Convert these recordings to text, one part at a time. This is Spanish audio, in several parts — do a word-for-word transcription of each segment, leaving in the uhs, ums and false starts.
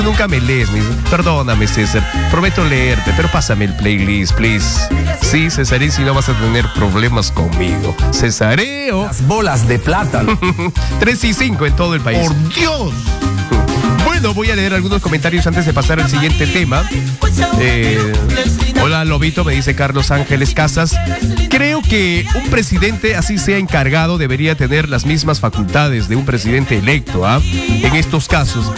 Nunca me lees, me dice. Perdóname, César. Prometo leerte, pero pásame el playlist, please. Sí, Cesarín, si no vas a tener problemas conmigo. Cesareo. Las bolas de plátano. tres y cinco en todo el país. ¡Por Dios! Bueno, voy a leer algunos comentarios antes de pasar al siguiente tema. Eh, hola, Lobito, me dice Carlos Ángeles Casas. Creo que un presidente, así sea encargado, debería tener las mismas facultades de un presidente electo, ¿ah? En estos casos.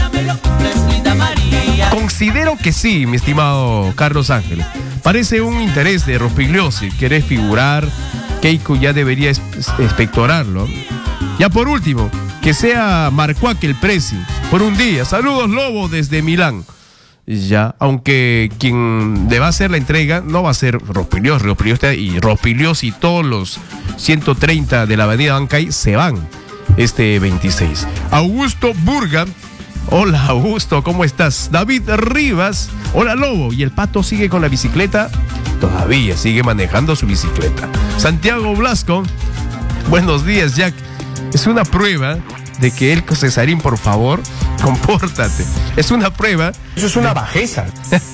Considero que sí, mi estimado Carlos Ángeles. Parece un interés de Rospigliosi querer figurar. Keiko ya debería expectorarlo. Ya por último, que sea Marcuac el presi por un día. Saludos, Lobo, desde Milán. Ya, aunque quien le va a hacer la entrega no va a ser Rospigliosi. Rospigliosi y Rospigliosi y todos los ciento treinta de la avenida Bancay se van este veintiséis. Augusto Burga. Hola, Augusto, ¿cómo estás? David Rivas. Hola, Lobo. ¿Y el Pato sigue con la bicicleta? Todavía sigue manejando su bicicleta. Santiago Blasco. Buenos días, Jack. Es una prueba de que él, Cesarín, por favor, compórtate. Es una prueba. Eso es una bajeza.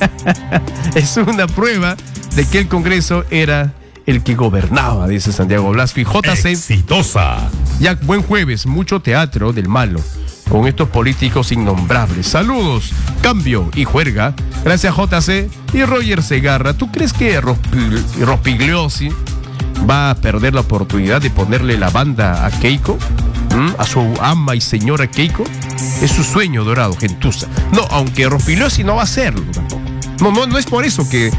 Es una prueba de que el Congreso era el que gobernaba, dice Santiago Blasco. Y J C. Exitosa. Jack, buen jueves. Mucho teatro del malo con estos políticos innombrables. Saludos, Cambio y Juerga. Gracias, J C. Y Roger Segarra. ¿Tú crees que Rospig- Rospigliosi va a perder la oportunidad de ponerle la banda a Keiko? ¿Mm? A su ama y señora Keiko. Es su sueño dorado, gentuza. No, aunque Rospigliosi no va a hacerlo tampoco. No, no, no es por eso que,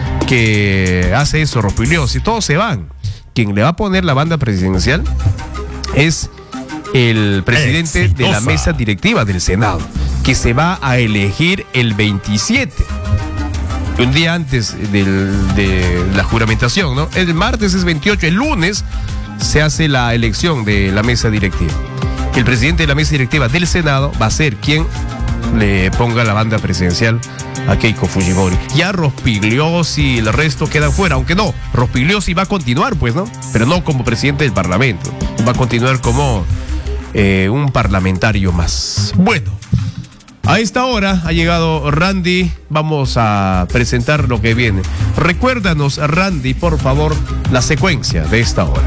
que hace eso Rospigliosi. Todos se van. Quien le va a poner la banda presidencial es el presidente Exitosa. de la mesa directiva del Senado, que se va a elegir el veintisiete. Un día antes del, de la juramentación, ¿no? El martes es veintiocho, el lunes se hace la elección de la mesa directiva. El presidente de la mesa directiva del Senado va a ser quien le ponga la banda presidencial a Keiko Fujimori. Ya Rospigliosi y el resto quedan fuera, aunque no, Rospigliosi va a continuar, pues, ¿no? Pero no como presidente del Parlamento, va a continuar como eh, un parlamentario más. Bueno. A esta hora ha llegado Randy, vamos a presentar lo que viene. Recuérdanos, Randy, por favor, la secuencia de esta hora.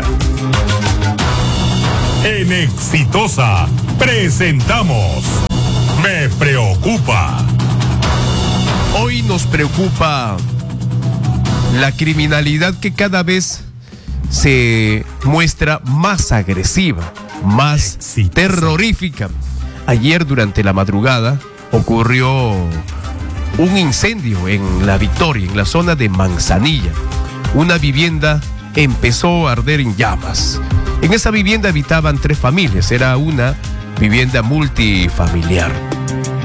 En Exitosa presentamos Me Preocupa. Hoy nos preocupa la criminalidad que cada vez se muestra más agresiva, más Exitosa. terrorífica. Ayer durante la madrugada ocurrió un incendio en La Victoria, en la zona de Manzanilla. Una vivienda empezó a arder en llamas. En esa vivienda habitaban tres familias, era una vivienda multifamiliar.